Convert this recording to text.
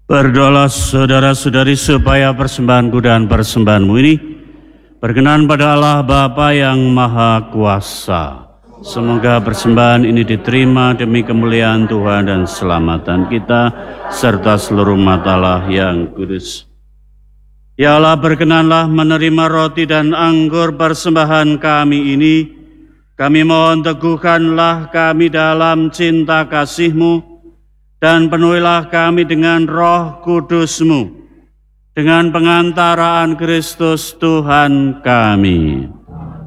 Berdoalah saudara-saudari supaya persembahanku dan persembahanmu ini berkenan pada Allah Bapa yang Maha Kuasa. Semoga persembahan ini diterima demi kemuliaan Tuhan dan keselamatan kita serta seluruh umat Allah yang kudus. Ya Allah, berkenanlah menerima roti dan anggur persembahan kami ini. Kami mohon teguhkanlah kami dalam cinta kasih-Mu dan penuhilah kami dengan Roh Kudus-Mu dengan pengantaraan Kristus Tuhan kami.